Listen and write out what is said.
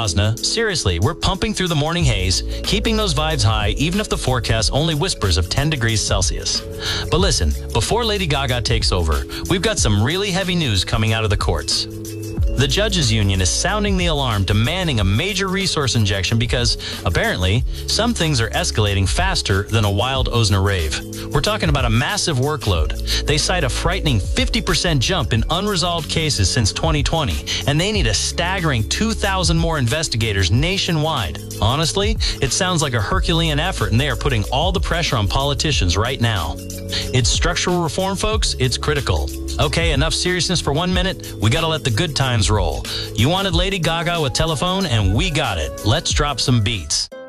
Yasna, seriously, we're pumping through the morning haze, keeping those vibes high even if the forecast only whispers of 10 degrees Celsius. But listen, before Lady Gaga takes over, we've got some really heavy news coming out of the courts. The judges' union is sounding the alarm, demanding a major resource injection because, apparently, some things are escalating faster than a wild Ozna rave. We're talking about a massive workload. They cite a frightening 50% jump in unresolved cases since 2020, and they need a staggering 2,000 more investigators nationwide. Honestly, it sounds like a Herculean effort, and they are putting all the pressure on politicians right now. It's structural reform, folks. It's critical. Okay, enough seriousness for 1 minute. We gotta let the good times roll. You wanted Lady Gaga with Telephone, and we got it. Let's drop some beats.